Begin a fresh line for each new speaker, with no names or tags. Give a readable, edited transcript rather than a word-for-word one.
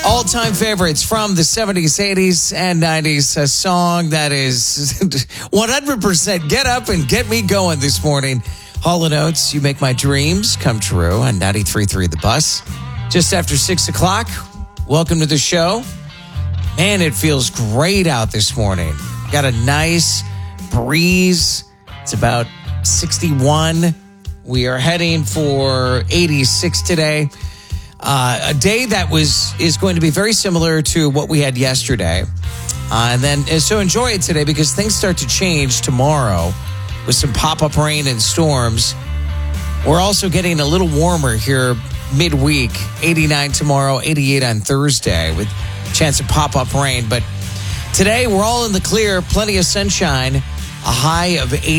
All-time favorites from the 70s, 80s, and 90s. A song that is 100% get up and get me going this morning. Hall & Oates, You Make My Dreams Come True on 93.3 The Bus. Just after 6 o'clock, welcome to the show. Man, it feels great out this morning. Got a nice breeze. It's about 61. We are heading for 86 today. A day that is going to be very similar to what we had yesterday. So enjoy it today because things start to change tomorrow with some pop-up rain and storms. We're also getting a little warmer here midweek. 89 tomorrow, 88 on Thursday with a chance of pop-up rain. But today we're all in the clear, plenty of sunshine, a high of 80.